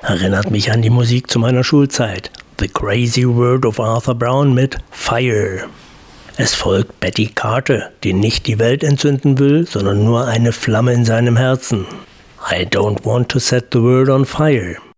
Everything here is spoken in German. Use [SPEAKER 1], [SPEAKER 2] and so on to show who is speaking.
[SPEAKER 1] Erinnert mich an die Musik zu meiner Schulzeit. The Crazy World of Arthur Brown mit Fire. Es folgt Betty Carter, die nicht die Welt entzünden will, sondern nur eine Flamme in seinem Herzen. I don't want to set the world on fire.